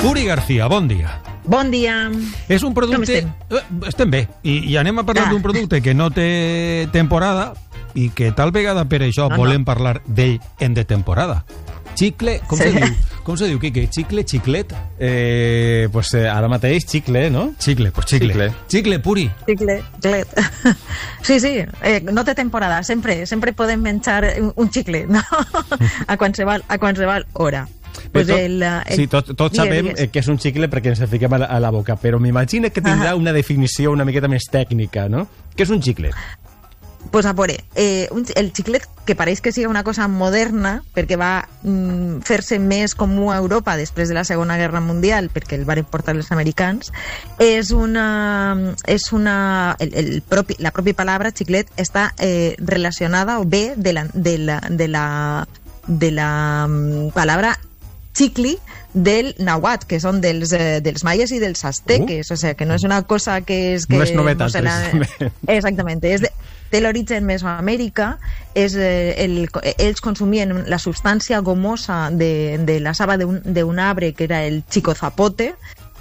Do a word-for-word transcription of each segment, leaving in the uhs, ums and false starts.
Puri García, bon dia. Bon dia. És un producte... Com estem? Eh, estem bé. I, i anem a parlar Ah. d'un producte que no té temporada i que tal vegada per això No, volem no. parlar d'ell en de temporada. Xicle, com Sí. se diu? Com se diu, Quique? Xicle, xiclet? Eh, pues eh, ara mateix xicle, no? Xicle, pues xicle. Xicle. Xicle, Puri. Xicle, xiclet. Sí, sí, eh, no té temporada. Sempre sempre podem menjar un, un xicle, no? A qualsevol, a qualsevol hora. Pues tot, el, el, sí, tots tot digues, sabem digues. eh, que és un xicle perquè ens el fiquem a la, a la boca, però m'imagino que tindrà Ajá. una definició una miqueta més tècnica, no? Què és un xicle? Pues a veure, eh, un, el xiclet, que pareix que sigui una cosa moderna, perquè va mm, fer-se més comú a Europa després de la Segona Guerra Mundial, perquè el van portar els americans, és una... És una el, el propi, la pròpia paraula xiclet està eh, relacionada o ve de la, de la, de la, de la mm, paraula xicli del nàhuatl, que són dels, eh, dels maies i dels azteques, uh. o sigui, que no és una cosa que és... Que, No és novetat, sé, la- precisament. Exactament, és de, té l'origen Mesoamèrica, és, eh, el, ells consumien la substància gomosa de, de la saba d'un d'un arbre que era el chico zapote,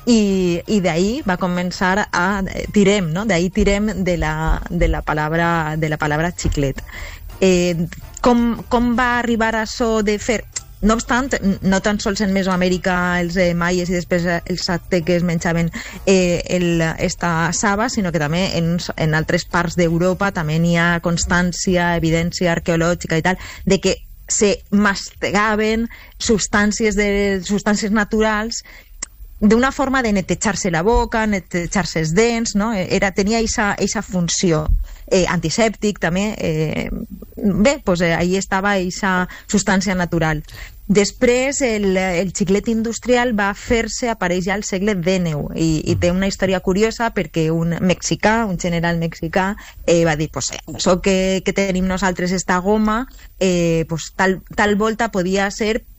i, i d'ahí va començar a... tirem, no? D'ahí tirem de la, de la paraula de la paraula xiclet. Eh, com, com va arribar a això de fer... No obstant, no tan sols en Mesoamèrica els eh, maies i després els azteques menjaven eh, el, esta saba, sinó que també en, en altres parts d'Europa també n'hi ha constància, evidència arqueològica i tal, de que se mastegaven substàncies, de, substàncies naturals d'una forma de netejar-se la boca, netejar-se els dents, no? Era, tenia aquesta funció. Eh, antisèptic també, eh, bé, pues, eh, ahí estava aquesta substància natural. Després el, el xiclet industrial va fer-se aparèixer al segle dinou i, i té una història curiosa perquè un mexicà, un general mexicà eh, va dir, pues, eh, això que, que tenim nosaltres esta goma eh, pues, tal, tal volta podia ser